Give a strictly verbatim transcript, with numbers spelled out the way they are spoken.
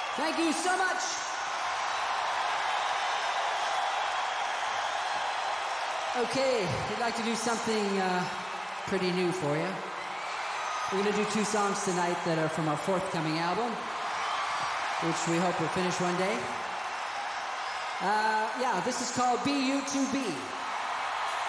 Thank you so much. Okay, we'd like to do something uh, pretty new for you. We're going to do two songs tonight that are from our forthcoming album, which we hope will finish one day. Uh, yeah, this is called B U two B.